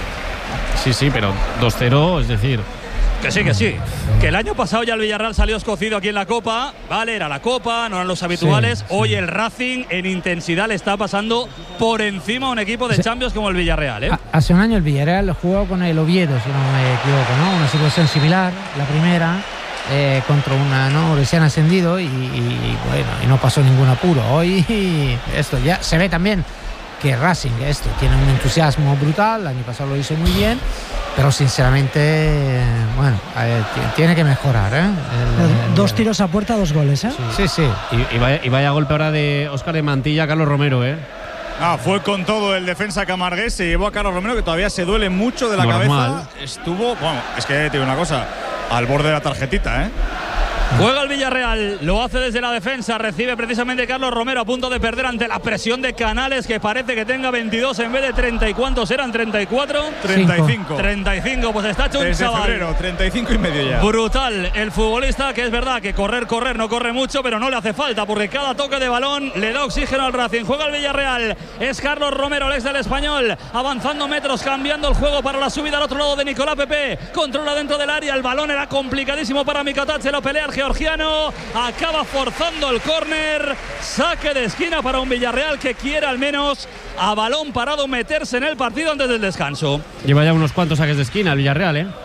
Sí, sí, pero dos cero, es decir. Que sí, que sí. Que el año pasado ya el Villarreal salió escocido aquí en la Copa. Vale, era la Copa, no eran los habituales. Sí, Hoy sí. el Racing en intensidad le está pasando por encima a un equipo de Champions como el Villarreal, ¿eh? Ha- Hace un año el Villarreal jugó con el Oviedo, si no me equivoco, ¿no? Una situación similar, la primera, eh, contra una, ¿no? Recién ascendido y, y, bueno, y no pasó ningún apuro. Hoy esto ya se ve también que Racing esto tiene un entusiasmo brutal, el año pasado lo hizo muy bien, pero sinceramente, bueno, eh, t- tiene que mejorar, ¿eh? El- el- Dos tiros a puerta, dos goles, ¿eh? Sí, sí. Y, y vaya, y vaya golpe ahora de Óscar de Mantilla a Carlos Romero, ¿eh? Ah, fue con todo el defensa camargués, se llevó a Carlos Romero, que todavía se duele mucho de la Normal. cabeza. Estuvo, bueno, es que te digo una cosa, al borde de la tarjetita, ¿eh? Juega el Villarreal, lo hace desde la defensa, recibe precisamente Carlos Romero a punto de perder ante la presión de Canales, que parece que tenga veintidós en vez de treinta. ¿Y cuántos eran? ¿treinta y cuatro? treinta y cinco. treinta y cinco, pues está hecho un Desde chaval. febrero, treinta y cinco y medio ya. Brutal el futbolista, que es verdad que correr, correr, no corre mucho, pero no le hace falta porque cada toque de balón le da oxígeno al Racing. Juega el Villarreal, es Carlos Romero, el ex del Español, avanzando metros, cambiando el juego para la subida al otro lado de Nicolás Pepe. Controla dentro del área, el balón era complicadísimo para Mikatache, lo pelea el georgiano, acaba forzando el córner, saque de esquina para un Villarreal que quiere al menos a balón parado meterse en el partido antes del descanso. Lleva ya unos cuantos saques de esquina el Villarreal, ¿eh?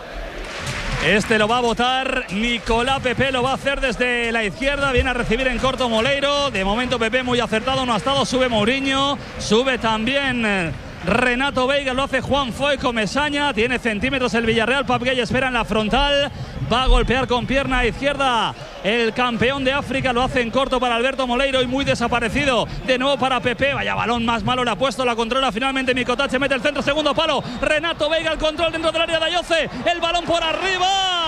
Este lo va a botar Nicolás Pepe, lo va a hacer desde la izquierda, viene a recibir en corto Moleiro. De momento Pepe muy acertado, no ha estado, sube Mourinho, sube también eh, Renato Veiga, lo hace Juan Foy Comesaña, tiene centímetros el Villarreal, Pap Gay espera en la frontal, va a golpear con pierna izquierda el campeón de África, lo hace en corto para Alberto Moleiro y muy desaparecido de nuevo para Pepe. Vaya balón más malo le ha puesto, la controla finalmente Mikotache, mete el centro, segundo palo, Renato Veiga, el control dentro del área de Ayoce, el balón por arriba,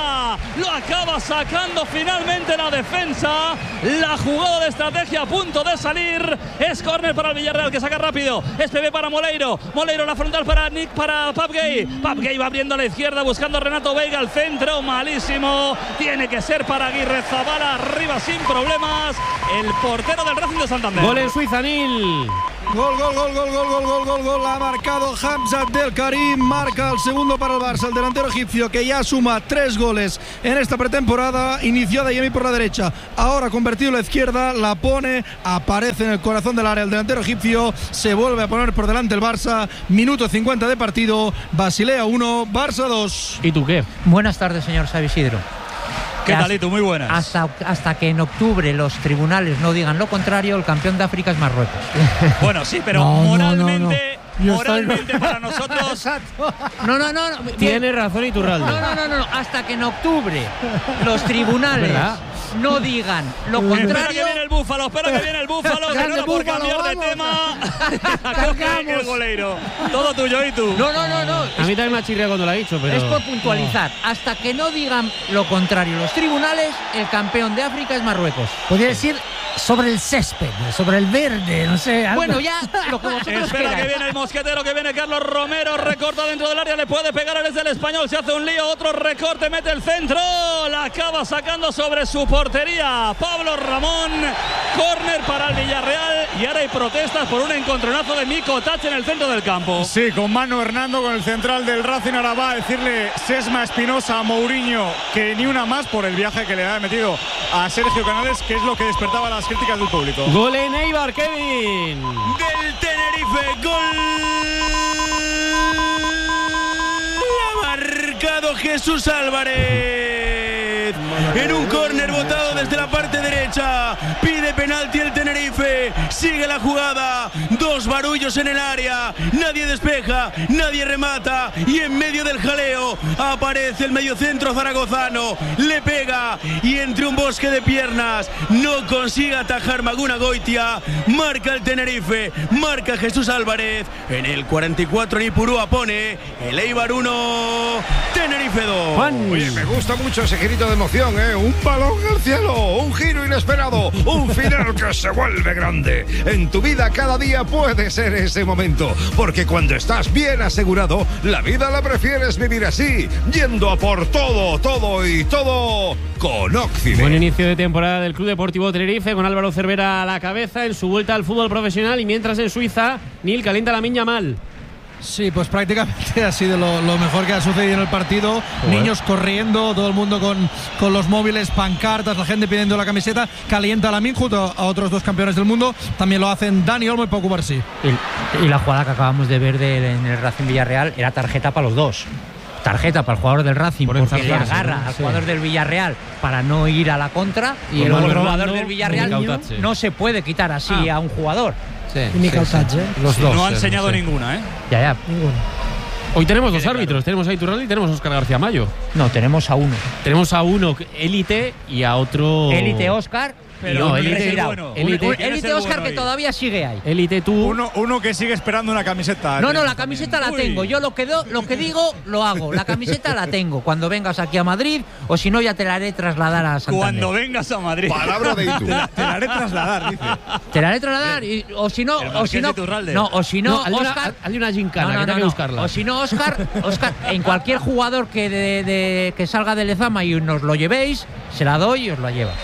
Bolea. Lo acaba sacando finalmente la defensa. La jugada de estrategia a punto de salir. Es córner para el Villarreal, que saca rápido. Es P B para Moleiro. Moleiro la frontal para Nick, para Papgay. Papgay va abriendo a la izquierda buscando a Renato Veiga. Al centro, malísimo. Tiene que ser para Aguirre Zabala. Arriba sin problemas. El portero del Racing de Santander. Gol en Suiza, Nil. Gol, gol, gol, gol, gol, gol, gol, gol, gol. Ha marcado Hamza Del Karim. Marca el segundo para el Barça, el delantero egipcio, que ya suma tres goles en esta pretemporada. Inició de Yemi por la derecha, ahora convertido a la izquierda, la pone, aparece en el corazón del área el delantero egipcio. Se vuelve a poner por delante el Barça. Minuto cincuenta de partido. Basilea uno, Barça dos. ¿Y tú qué? Buenas tardes, señor Xavi Isidro. ¿Qué tal, y tú? Muy buenas. Hasta, hasta que en octubre los tribunales no digan lo contrario, el campeón de África es Marruecos. Bueno, sí, pero no, moralmente, no, no, no. moralmente para nosotros. No, no, no. no. Tiene razón Iturralde. No, no, no, no, no. Hasta que en octubre los tribunales no digan lo contrario. Espera que viene el Búfalo, espera que viene el Búfalo. Que no era por cambiar de tema. Acoge el goleiro. Todo tuyo, ¿y tú? No, no, no, no. A mí también me ha chirriado cuando lo ha dicho, pero. Es por puntualizar. No. Hasta que no digan lo contrario los tribunales, el campeón de África es Marruecos. Podría decir sobre el césped, sobre el verde, no sé. Algo. Bueno, ya lo que vosotros Espera queráis. que viene el mosquetero, que viene Carlos Romero, recorta dentro del área, le puede pegar desde el Español, se hace un lío, otro recorte, mete el centro, la acaba sacando sobre su portería Pablo Ramón. Córner para el Villarreal y ahora hay protestas por un encontronazo de Miko Tach en el centro del campo. Sí, con Manu Hernando, con el central del Racing. Ahora va a decirle Sesma Espinosa a Mourinho que ni una más por el viaje que le ha metido a Sergio Canales, que es lo que despertaba las críticas del público. Gol en Eibar, Kevin. Del Tenerife, gol. Ha marcado Jesús Álvarez. En un córner botado desde la parte derecha. Pide penalti el Tenerife. Sigue la jugada. Dos barullos en el área. Nadie despeja, nadie remata. Y en medio del jaleo aparece el mediocentro zaragozano. Le pega y entre un bosque de piernas no consigue atajar Maguna Goitia. Marca el Tenerife. Marca Jesús Álvarez. En el cuarenta y cuatro Nipurúa pone el Eibar uno, Tenerife dos. Juan. Oye, me gusta mucho ese girito de emoción, ¿eh? Un balón al cielo, un giro inesperado, un final que se vuelve grande. En tu vida cada día puede ser ese momento, porque cuando estás bien asegurado, la vida la prefieres vivir así, yendo a por todo, todo y todo con Occident. Buen inicio de temporada del Club Deportivo Tenerife, con Álvaro Cervera a la cabeza en su vuelta al fútbol profesional, y mientras en Suiza, Nil calienta la miña mal. Sí, pues prácticamente ha sido lo, lo mejor que ha sucedido en el partido. Joder. Niños corriendo, todo el mundo con, con los móviles, pancartas, la gente pidiendo la camiseta. Calienta la Min junto a otros dos campeones del mundo. También lo hacen Dani Olmo y Pau Cubarsí. Y, y la jugada que acabamos de ver de, en el Racing Villarreal era tarjeta para los dos. Tarjeta para el jugador del Racing, por porque le agarra ¿no? al sí. jugador del Villarreal para no ir a la contra, y el, el jugador del Villarreal no, no se puede quitar así ah. a un jugador. Sí, y sí, sí. ¿eh? Los dos, no ha enseñado sí. ninguna, ¿eh? Ya, ya. Ninguna. Hoy tenemos dos árbitros, tenemos a Iturralde y tenemos a Óscar García Mayo. No, tenemos a uno. Tenemos a uno élite y a otro. Élite Óscar. Pero no, élite bueno. Élite Óscar bueno que todavía sigue ahí. Élite tú. Uno, uno que sigue esperando una camiseta. No, no, la camiseta la tengo. Yo lo que, do, lo que digo, lo hago. La camiseta la tengo. Cuando vengas aquí a Madrid, o si no, ya te la haré trasladar a Santander. Cuando vengas a Madrid. Palabra de Itu. Te la, te la haré trasladar, dice. Te la haré trasladar. Y, o si no, o si no. No, o si no, no Óscar. Hazle una gincana, no, no, que tengo no, que buscarla. O si no, Óscar, Óscar, en cualquier jugador que, de, de, que salga de Lezama y nos lo llevéis, se la doy y os la lleva.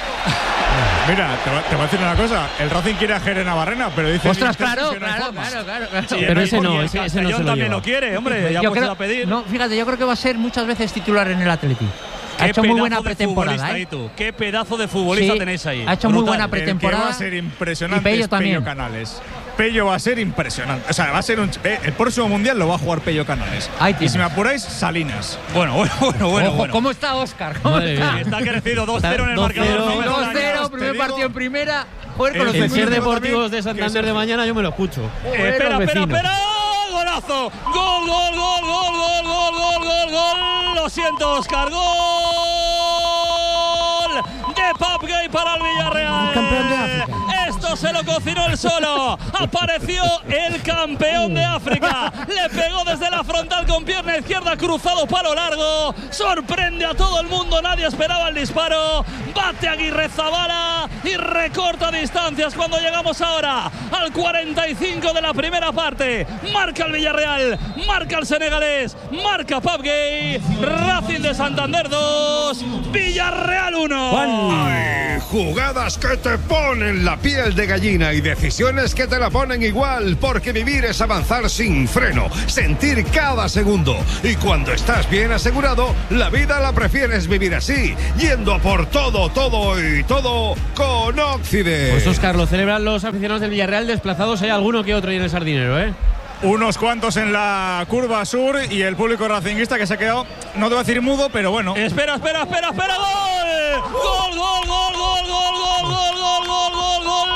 Mira, te, va, te voy a decir una cosa. El Racing quiere a Jere Navarrena, pero dice. Ostras, claro, que no claro, claro, claro, claro. Sí, pero ese no, ese, ese no se lo también lleva. lo quiere, hombre. Ya yo pues creo, a pedir. No, fíjate, yo creo que va a ser muchas veces titular en el Atleti. Ha hecho muy buena pretemporada, ¿eh? Tú. Qué pedazo de futbolista sí, tenéis ahí. Ha hecho Brutal. muy buena pretemporada. El que va a ser impresionante y Pello es también. Pello Canales. Pello va a ser impresionante. O sea, va a ser un. Eh, el próximo mundial lo va a jugar Pello Canales. Y si me apuráis, Salinas. Bueno, bueno, bueno, bueno. Ojo, bueno. ¿cómo está Óscar? ¿Cómo está? Está crecido dos cero en el marcador. dos cero, primer partido en primera. Joder, con los el ser deportivos de Santander de mañana yo me lo escucho. Eh, espera, espera, espera. Golazo. Gol, gol, gol, gol, gol, gol, gol, gol, gol. Lo siento, Óscar. Gol de Papgay para el Villarreal. Campeón de África. Esto no se lo cocinó él solo. Apareció el campeón de África. Le pegó desde la frontal con pierna izquierda, cruzado palo largo. Sorprende a todo el mundo, nadie esperaba el disparo. Bate Aguirrezabala y recorta distancias cuando llegamos ahora al cuarenta y cinco de la primera parte. Marca el Villarreal, marca el senegalés, marca Pape Gueye. Racing de Santander dos, Villarreal uno. Ay, jugadas que te ponen la piel de gallina y decisiones que te la ponen igual, porque vivir es avanzar sin freno, sentir cada segundo. Y cuando estás bien asegurado, la vida la prefieres vivir así, yendo por todo, todo y todo con Occident. Pues Óscar, lo celebran los aficionados del Villarreal desplazados. Hay alguno que otro ahí en el Sardinero, ¿eh? Unos cuantos en la curva sur y el público racinguista que se ha quedado, no te voy a decir mudo, pero bueno. Espera, espera, espera, espera, gol. Gol, gol, gol, gol, gol, gol, gol, gol, gol, gol, gol.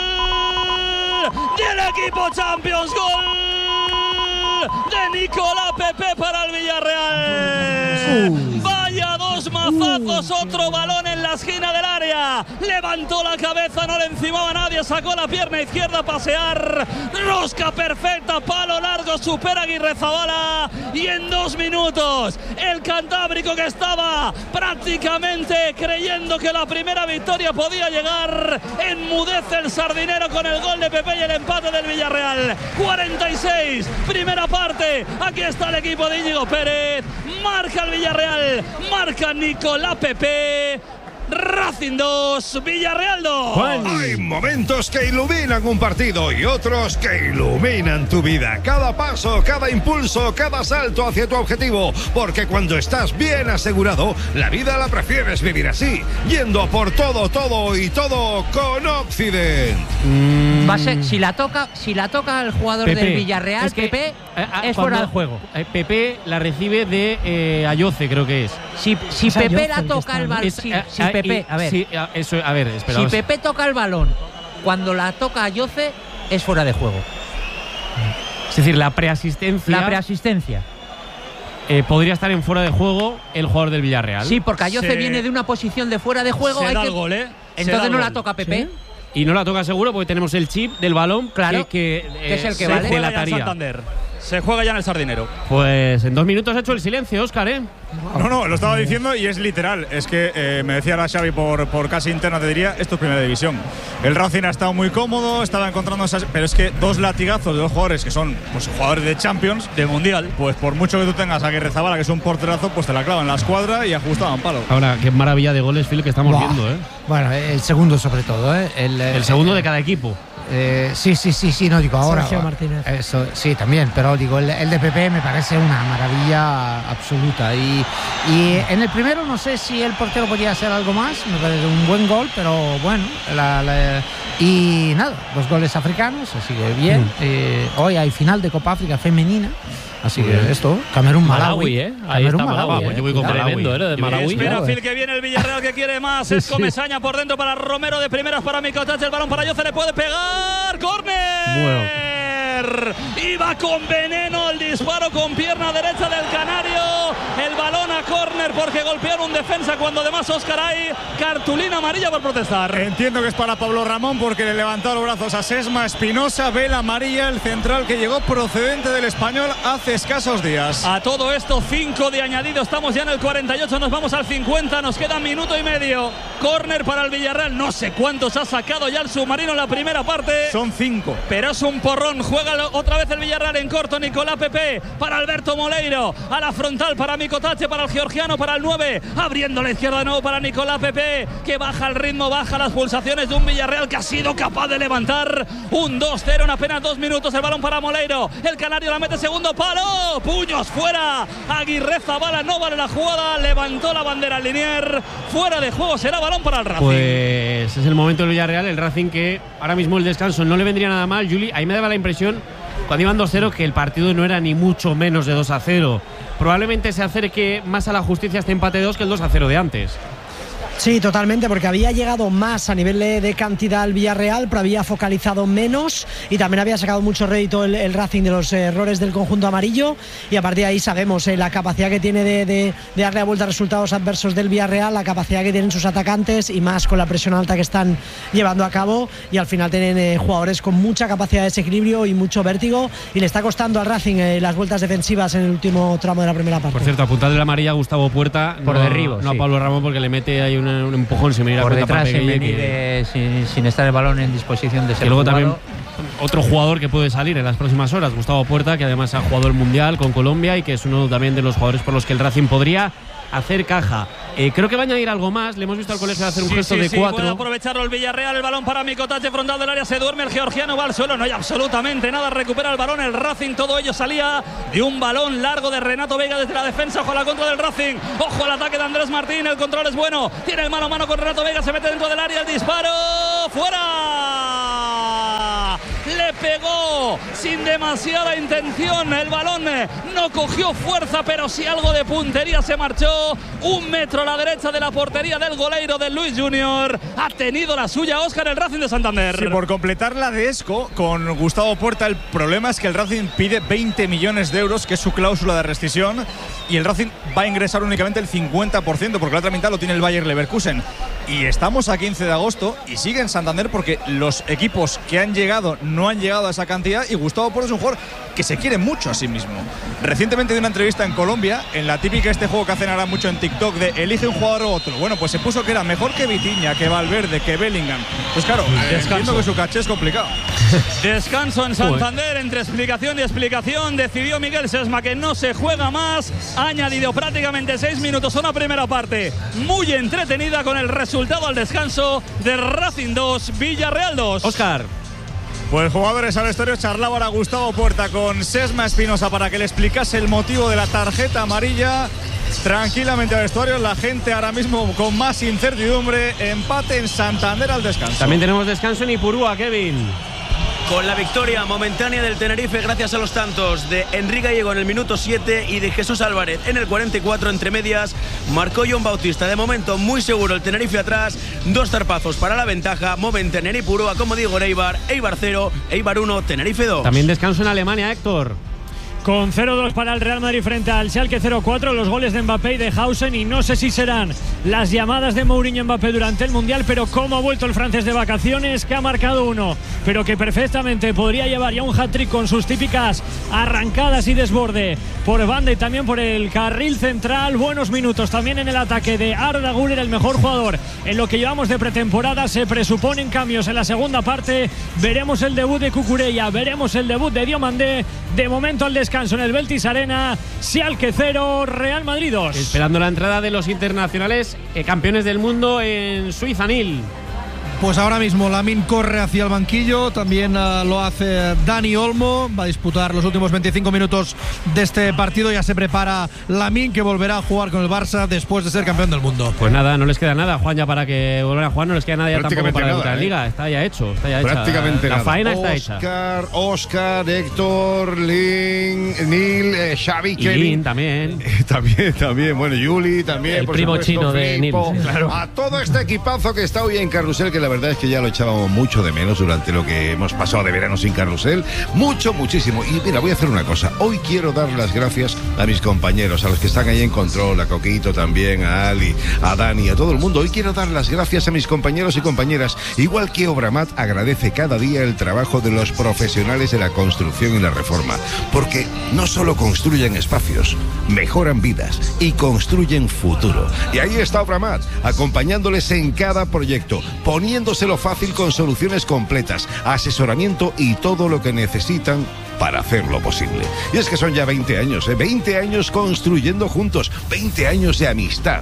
Del equipo Champions, gol de Nicolás Pepe para el Villarreal. Uh. Vaya dos mazazos, uh. otro balón en la esquina del área. Levantó la cabeza, no le encimaba a nadie, sacó la pierna izquierda a pasear. Rosca perfecta, palo largo, supera Aguirrezabala. Y en dos minutos, el cantábrico que estaba prácticamente creyendo que la primera victoria podía llegar, enmudece el Sardinero con el gol de Pepe y el empate del Villarreal. cuarenta y seis, primera parte. Aquí está el equipo de Íñigo Pérez. Marca el Villarreal, marca Nicolás Pepe. Racing dos, Villarreal dos. Hay momentos que iluminan un partido y otros que iluminan tu vida. Cada paso, cada impulso, cada salto hacia tu objetivo. Porque cuando estás bien asegurado, la vida la prefieres vivir así, yendo por todo, todo y todo con Occident. Mm. Va a ser, si la toca, si la toca el jugador Pepe, del Villarreal, es que, Pepe, eh, es fuera del juego. Eh, Pepe la recibe de eh, Ayoce, creo que es. Si, si es Pepe Ayoce la el toca el balón, si, eh, si eh, Pepe, y, a ver, sí, eso, a ver, espera. si Pepe toca el balón cuando la toca Ayoce, es fuera de juego. Es decir, la preasistencia. La preasistencia. Eh, podría estar en fuera de juego el jugador del Villarreal. Sí, porque Ayoce Se... viene de una posición de fuera de juego. Se hay da que... el gol, ¿eh? Entonces no gol. la toca Pepe. ¿Sí? Y no la toca seguro porque tenemos el chip del balón, claro, que, que, que es el que se vale. juega ya en delataría. Santander. Se juega ya en el Sardinero. Pues en dos minutos ha hecho el silencio, Óscar, ¿eh? No, no, lo estaba diciendo y es literal. Es que eh, me decía la Xavi por, por casi interna, te diría, esto es primera división. El Racing ha estado muy cómodo, estaba encontrando esas. Pero es que dos latigazos de dos jugadores que son pues, jugadores de Champions, de Mundial. Pues por mucho que tú tengas a Aguirrezabala, que es un porterazo, pues te la clavan en la escuadra y ajustaban palo. Ahora, qué maravilla de goles, Phil, que estamos Buah. viendo, ¿eh? Bueno, el segundo sobre todo, ¿eh? El, el segundo de cada equipo. Eh, sí, sí, sí, sí, no digo ahora. Sergio Martínez. Eso, sí, también, pero digo, el, el de Pepe me parece una maravilla absoluta. Y, y en el primero no sé si el portero podía hacer algo más, me parece un buen gol, pero bueno, la, la, y nada, dos goles africanos, así que bien. Mm. Eh, hoy hay final de Copa África femenina. Así que bien. Esto, Camerún-Malawi, ¿eh? Ahí está Malawi. Pues yo voy con Tremendo, ¿eh? De Malawi. Espera, Phil, que viene el Villarreal que quiere más. Sí, es sí. Comesaña por dentro para Romero, de primeras para Mikotáchel. El balón para Ayoce, le puede pegar. ¡Córner! Iba con veneno el disparo con pierna derecha del Canario. El balón a córner porque golpearon un defensa cuando además Óscar hay cartulina amarilla por protestar. Entiendo que es para Pablo Ramón porque le levantó los brazos a Sesma Espinosa. Ve la amarilla, el central que llegó procedente del Español hace escasos días. A todo esto, cinco de añadido. Estamos ya en el cuarenta y ocho, nos vamos al cincuenta. Nos queda minuto y medio. Córner para el Villarreal. No sé cuántos ha sacado ya el submarino en la primera parte. Son cinco. Pero es un porrón. Juega otra vez el Villarreal en corto. Nicolás Pepe para Alberto Moleiro. A la frontal para Mikotáchel, para el georgiano, para el nueve. Abriendo la izquierda de nuevo para Nicolás Pepe, que baja el ritmo, baja las pulsaciones de un Villarreal que ha sido capaz de levantar un dos cero en apenas dos minutos. El balón para Moleiro. El canario la mete segundo palo. Puños fuera. Aguirrezabala, no vale la jugada. Levantó la bandera Linier. Fuera de juego, será balón para el Racing. Pues es el momento del Villarreal. El Racing que ahora mismo el descanso no le vendría nada mal. Juli, ahí me daba la impresión cuando iban dos cero que el partido no era ni mucho menos de dos a cero. Probablemente se acerque más a la justicia este empate dos que el dos a cero de antes. Sí, totalmente, porque había llegado más a nivel de, de cantidad al Villarreal, pero había focalizado menos y también había sacado mucho rédito el, el Racing de los errores del conjunto amarillo, y a partir de ahí sabemos eh, la capacidad que tiene de, de, de darle la vuelta a resultados adversos del Villarreal, la capacidad que tienen sus atacantes y más con la presión alta que están llevando a cabo, y al final tienen eh, jugadores con mucha capacidad de desequilibrio y mucho vértigo, y le está costando al Racing eh, las vueltas defensivas en el último tramo de la primera parte. Por cierto, apuntadle la amarilla a Gustavo Puerta, por no, derribo, no sí. a Pablo Ramón, porque le mete ahí un, un empujón sin mirar por a detrás, sin, venir que, de, sin, sin estar el balón en disposición de ser que luego jugado. También otro jugador que puede salir en las próximas horas, Gustavo Puerta, que además ha jugado el Mundial con Colombia y que es uno también de los jugadores por los que el Racing podría hacer caja. Eh, creo que va a añadir algo más. Le hemos visto al colegio hacer un sí, gesto sí, de sí, cuatro. Puede aprovecharlo el Villarreal. El balón para Micotache, frontal del área. Se duerme el georgiano, va al suelo. No hay absolutamente nada. Recupera el balón el Racing. Todo ello salía de un balón largo de Renato Vega desde la defensa. Ojo a la contra del Racing. Ojo al ataque de Andrés Martín. El control es bueno. Tiene el mano a mano con Renato Vega. Se mete dentro del área. El disparo. ¡Fuera! Le pegó sin demasiada intención. El balón no cogió fuerza, pero sí algo de puntería. Se marchó un metro a la derecha de la portería del goleiro de Luis Junior. Ha tenido la suya Óscar, el Racing de Santander. Sí, por completar la de Esco con Gustavo Puerta, el problema es que el Racing pide veinte millones de euros, que es su cláusula de rescisión, y el Racing va a ingresar únicamente el cincuenta por ciento, porque la otra mitad lo tiene el Bayer Leverkusen. Y estamos a quince de agosto y sigue en Santander porque los equipos que han llegado no han llegado a esa cantidad, y Gustavo Puerta es un jugador que se quiere mucho a sí mismo. Recientemente dio una entrevista en Colombia, en la típica este juego que hacen ahora mucho en TikTok de elige un jugador u otro. Bueno, pues se puso que era mejor que Vitinha, que Valverde, que Bellingham. Pues claro, entiendo que su caché es complicado. Descanso en Santander, entre explicación y explicación. Decidió Miguel Sesma que no se juega más. Ha añadido prácticamente seis minutos a una primera parte muy entretenida, con el resultado al descanso de Racing dos, Villarreal dos. Óscar. Pues jugadores al vestuario, charlaba ahora Gustavo Puerta con Sesma Espinosa para que le explicase el motivo de la tarjeta amarilla. Tranquilamente al vestuario, la gente ahora mismo con más incertidumbre. Empate en Santander al descanso. También tenemos descanso en Ipurúa, Kevin. Con la victoria momentánea del Tenerife gracias a los tantos de Enrique Gallego en el minuto siete y de Jesús Álvarez en el cuarenta y cuatro, entre medias marcó John Bautista. De momento muy seguro el Tenerife atrás, dos zarpazos para la ventaja momentánea en Ipurúa, como digo, Eibar, Eibar cero, Eibar uno, Tenerife dos. También descanso en Alemania, Héctor. Con cero dos para el Real Madrid frente al Schalke cero cuatro, los goles de Mbappé y de Hausen, y no sé si serán las llamadas de Mourinho Mbappé durante el Mundial, pero cómo ha vuelto el francés de vacaciones, que ha marcado uno, pero que perfectamente podría llevar ya un hat-trick con sus típicas arrancadas y desborde por banda y también por el carril central. Buenos minutos también en el ataque de Arda Güler, el mejor jugador en lo que llevamos de pretemporada. Se presuponen cambios en la segunda parte. Veremos el debut de Cucurella, veremos el debut de Diomandé. De momento al descanso en el Beltis Arena, Schalke cero, Real Madrid dos. Esperando la entrada de los internacionales eh, campeones del mundo en Suiza, Nil. Pues ahora mismo Lamine corre hacia el banquillo, también uh, lo hace Dani Olmo, va a disputar los últimos veinticinco minutos de este partido. Ya se prepara Lamine, que volverá a jugar con el Barça después de ser campeón del mundo. Pues nada, no les queda nada, Juan, ya para que vuelvan a jugar, no les queda nada ya tampoco para debutar en ¿eh? Liga, está ya hecho, está ya Prácticamente hecha. La nada. faena Oscar, está hecha. Oscar, Héctor, Lin, Neil, eh, Xavi, Y Kevin. Lin también. también, también, bueno, Yuli también. El por primo supuesto, chino de Filippo. Neil. Claro. A todo este equipazo que está hoy en Carrusel, que la verdad es que ya lo echábamos mucho de menos durante lo que hemos pasado de verano sin Carrusel. Mucho, muchísimo. Y mira, voy a hacer una cosa. Hoy quiero dar las gracias a mis compañeros, a los que están ahí en control, a Coquito también, a Ali, a Dani, a todo el mundo. Hoy quiero dar las gracias a mis compañeros y compañeras. Igual que Obramat agradece cada día el trabajo de los profesionales de la construcción y la reforma. Porque no solo construyen espacios, mejoran vidas y construyen futuro. Y ahí está Obramat, acompañándoles en cada proyecto, poniéndoselo fácil con soluciones completas, asesoramiento y todo lo que necesitan para hacerlo posible. Y es que son ya veinte años, ¿eh? veinte años construyendo juntos, veinte años de amistad.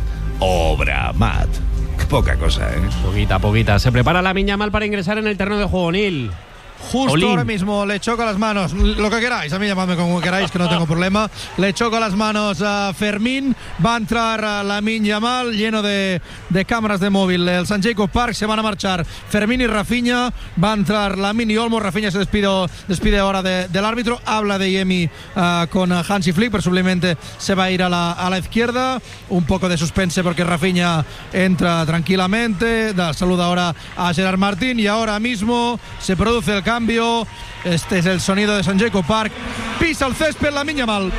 Obramat. Poca cosa, ¿eh? Poquita, poquita. Se prepara la Miña Mal para ingresar en el terreno de juego, Nil. justo Olín. ahora mismo le choca las manos, lo que queráis, a mí llamadme como queráis, que no tengo problema. Le choca las manos a Fermín, va a entrar a Lamine Yamal, lleno de, de cámaras de móvil. El San Jacob Park, se van a marchar Fermín y Rafinha, va a entrar Lamine y Olmo. Rafinha se despide, despide ahora de, del árbitro, habla de Yemi uh, con Hansi Flick, presumiblemente se va a ir a la, a la izquierda. Un poco de suspense porque Rafinha entra tranquilamente, da, saluda ahora a Gerard Martín y ahora mismo se produce el cambio. Este es el sonido de San Jacob Park, pisa el césped Lamine Yamal.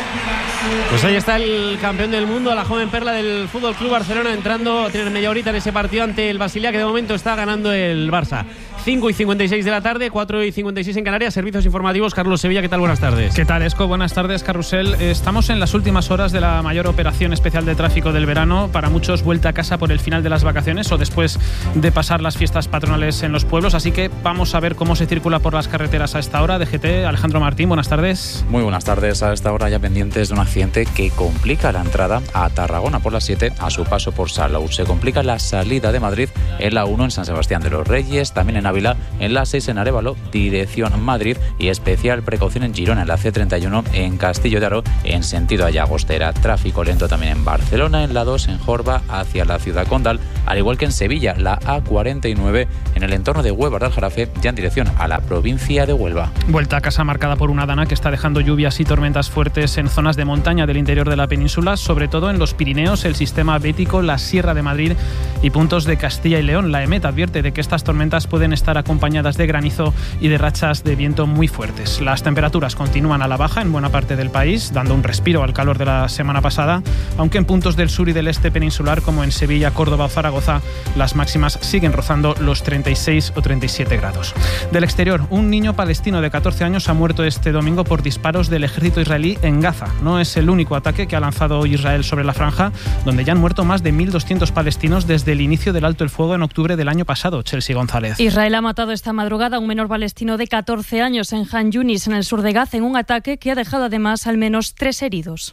Pues ahí está el campeón del mundo, la joven perla del Fútbol Club Barcelona, entrando a tener media horita en ese partido ante el Basilea, que de momento está ganando el Barça. cinco y cincuenta y seis de la tarde, cuatro y cincuenta y seis en Canarias. Servicios informativos, Carlos Sevilla, ¿qué tal? Buenas tardes. ¿Qué tal, Esco? Buenas tardes, Carrusel. Estamos en las últimas horas de la mayor operación especial de tráfico del verano. Para muchos, vuelta a casa por el final de las vacaciones o después de pasar las fiestas patronales en los pueblos. Así que vamos a ver cómo se circula por las carreteras a esta hora. D G T, Alejandro Martín, buenas tardes. Muy buenas tardes. A esta hora ya pendientes de un accidente que complica la entrada a Tarragona por la siete a su paso por Salou. Se complica la salida de Madrid en la uno en San Sebastián de los Reyes, también en Ávila en la seis en Arévalo, dirección Madrid, y especial precaución en Girona en la C treinta y uno en Castillo de Aro en sentido a Llagostera. Tráfico lento también en Barcelona, en la dos en Jorba hacia la ciudad condal, al igual que en Sevilla, la A cuarenta y nueve en el entorno de Huelva de Aljarafe, ya en dirección a la provincia de Huelva. Vuelta a casa marcada por una dana que está dejando lluvias y tormentas fuertes en zonas de montaña del interior de la península, sobre todo en los Pirineos, el sistema bético, la Sierra de Madrid y puntos de Castilla y León. La EMET advierte de que estas tormentas pueden estar acompañadas de granizo y de rachas de viento muy fuertes. Las temperaturas continúan a la baja en buena parte del país, dando un respiro al calor de la semana pasada, aunque en puntos del sur y del este peninsular, como en Sevilla, Córdoba o Zaragoza, las máximas siguen rozando los treinta y seis o treinta y siete grados. Del exterior, un niño palestino de catorce años ha muerto este domingo por disparos del ejército israelí en Gaza. No es el único ataque que ha lanzado hoy Israel sobre la franja, donde ya han muerto más de mil doscientos palestinos desde el inicio del alto el fuego en octubre del año pasado. Chelsea González. Israel ha matado esta madrugada a un menor palestino de catorce años en Han Yunis, en el sur de Gaza, en un ataque que ha dejado además al menos tres heridos.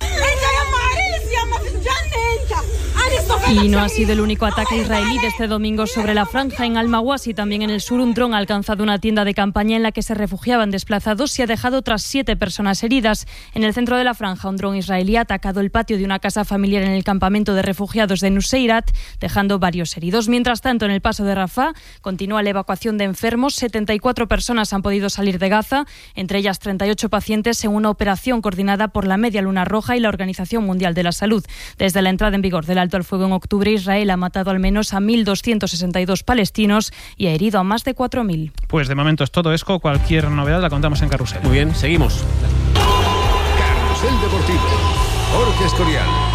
Y no ha sido el único ataque israelí de este domingo sobre la franja. En Al-Mawasi, también en el sur, un dron ha alcanzado una tienda de campaña en la que se refugiaban desplazados y ha dejado otras siete personas heridas. En el centro de la franja, un dron israelí ha atacado el patio de una casa familiar en el campamento de refugiados de Nuseirat, dejando varios heridos. Mientras tanto, en el paso de Rafah continúa la evacuación de enfermos. setenta y cuatro personas han podido salir de Gaza, entre ellas treinta y ocho pacientes, en una operación coordinada por la Media Luna Roja y la Organización Mundial de la Salud. Desde la entrada en vigor del alto al fuego en octubre, Israel ha matado al menos a mil doscientos sesenta y dos palestinos y ha herido a más de cuatro mil. Pues de momento es todo, Esco. Cualquier novedad la contamos en Carrusel. Muy bien, seguimos. Carrusel Deportivo, Jorge Escorial.